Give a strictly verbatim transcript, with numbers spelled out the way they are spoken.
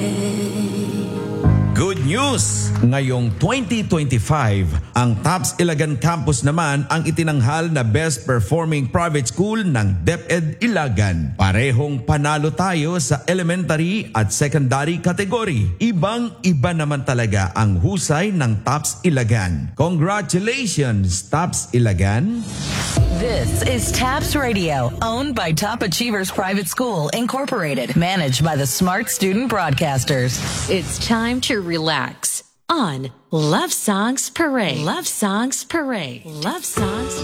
Good news! Ngayong twenty twenty-five, ang TAPS Ilagan Campus naman ang itinanghal na Best Performing Private School ng DepEd Ilagan. Parehong panalo tayo sa elementary at secondary category. Ibang-iba naman talaga ang husay ng TAPS Ilagan. Congratulations, TAPS Ilagan! This is TAPS Radio, owned by Top Achievers Private School, Incorporated, managed by the Smart Student Broadcasters. It's time to relax on Love Songs Parade. Love Songs Parade. Love Songs